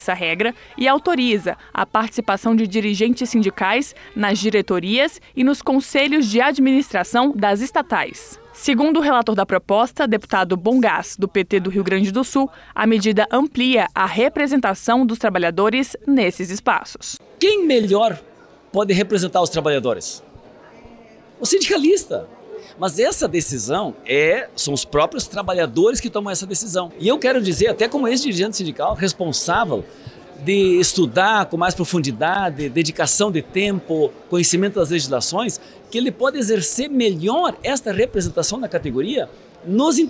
essa regra e autoriza a participação de dirigentes sindicais nas diretorias e nos conselhos de administração das estatais. Segundo o relator da proposta, deputado Bongás, do PT do Rio Grande do Sul, a medida amplia a representação dos trabalhadores nesses espaços. Quem melhor pode representar os trabalhadores? O sindicalista. Mas essa decisão são os próprios trabalhadores que tomam essa decisão. E eu quero dizer, até como ex-dirigente sindical, responsável de estudar com mais profundidade, dedicação de tempo, conhecimento das legislações, que ele pode exercer melhor esta representação da categoria nos